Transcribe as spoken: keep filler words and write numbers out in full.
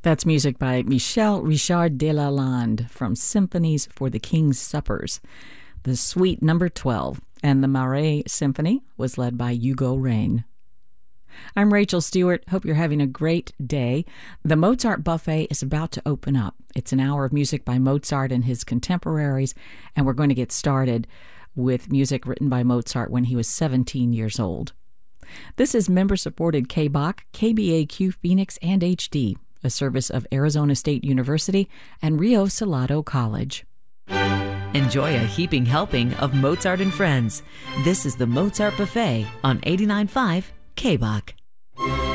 That's music by Michel Richard de Lalande from Symphonies for the King's Suppers, the Suite Number twelve, and the Marais Symphony was led by Hugo Rein. I'm Rachel Stewart. Hope you're having a great day. The Mozart Buffet is about to open up. It's an hour of music by Mozart and his contemporaries, and we're going to get started with music written by Mozart when he was seventeen years old. This is member-supported K B O C, K B A Q Phoenix, and H D, a service of Arizona State University and Rio Salado College. Enjoy a heaping helping of Mozart and Friends. This is the Mozart Buffet on eighty-nine point five K B O C.